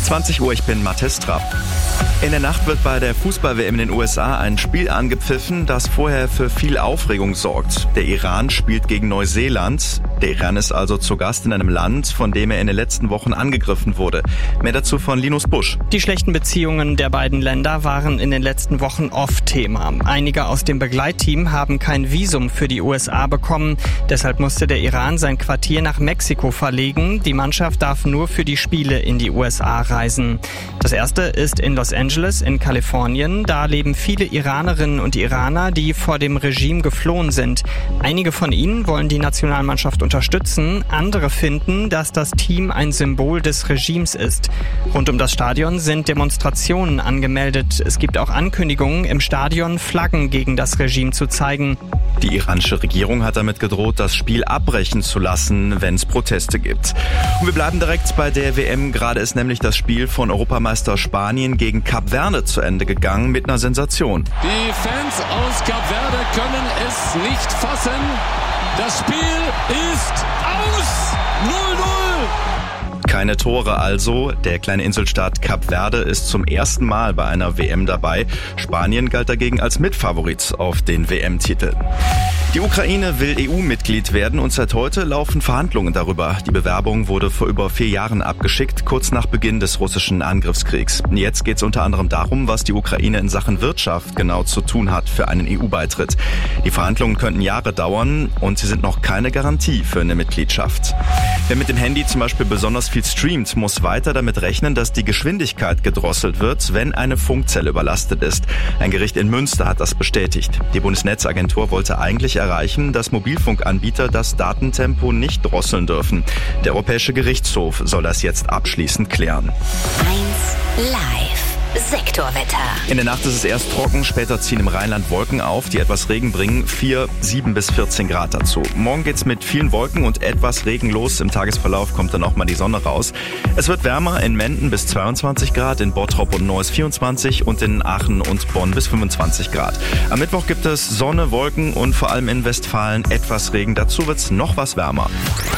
20 Uhr, ich bin Mathis Trapp. In der Nacht wird bei der Fußball-WM in den USA ein Spiel angepfiffen, das vorher für viel Aufregung sorgt. Der Iran spielt gegen Neuseeland. Der Iran ist also zu Gast in einem Land, von dem er in den letzten Wochen angegriffen wurde. Mehr dazu von Linus Busch. Die schlechten Beziehungen der beiden Länder waren in den letzten Wochen oft Thema. Einige aus dem Begleitteam haben kein Visum für die USA bekommen. Deshalb musste der Iran sein Quartier nach Mexiko verlegen. Die Mannschaft darf nur für die Spiele in die USA reisen. Das erste ist in Los Angeles in Kalifornien. Da leben viele Iranerinnen und Iraner, die vor dem Regime geflohen sind. Einige von ihnen wollen die Nationalmannschaft unterstützen. Andere finden, dass das Team ein Symbol des Regimes ist. Rund um das Stadion sind Demonstrationen angemeldet. Es gibt auch Ankündigungen, im Stadion Flaggen gegen das Regime zu zeigen. Die iranische Regierung hat damit gedroht, das Spiel abbrechen zu lassen, wenn es Proteste gibt. Und wir bleiben direkt bei der WM. Gerade ist nämlich das Spiel von Europameister Spanien gegen Kap Verde zu Ende gegangen mit einer Sensation. Die Fans aus Kap Verde können es nicht fassen. Das Spiel ist aus! 0-0! Keine Tore also. Der kleine Inselstaat Kap Verde ist zum ersten Mal bei einer WM dabei. Spanien galt dagegen als Mitfavorit auf den WM-Titel. Die Ukraine will EU-Mitglied werden und seit heute laufen Verhandlungen darüber. Die Bewerbung wurde vor über 4 Jahren abgeschickt, kurz nach Beginn des russischen Angriffskriegs. Jetzt geht es unter anderem darum, was die Ukraine in Sachen Wirtschaft genau zu tun hat für einen EU-Beitritt. Die Verhandlungen könnten Jahre dauern und sie sind noch keine Garantie für eine Mitgliedschaft. Wer mit dem Handy zum Beispiel besonders viel streamt, muss weiter damit rechnen, dass die Geschwindigkeit gedrosselt wird, wenn eine Funkzelle überlastet ist. Ein Gericht in Münster hat das bestätigt. Die Bundesnetzagentur wollte eigentlich erreichen, dass Mobilfunkanbieter das Datentempo nicht drosseln dürfen. Der Europäische Gerichtshof soll das jetzt abschließend klären. 1 Live. Sektorwetter. In der Nacht ist es erst trocken, später ziehen im Rheinland Wolken auf, die etwas Regen bringen, 7 bis 14 Grad dazu. Morgen geht's mit vielen Wolken und etwas Regen los. Im Tagesverlauf kommt dann auch mal die Sonne raus. Es wird wärmer, in Menden bis 22 Grad, in Bottrop und Neuss 24 und in Aachen und Bonn bis 25 Grad. Am Mittwoch gibt es Sonne, Wolken und vor allem in Westfalen etwas Regen. Dazu wird's noch was wärmer.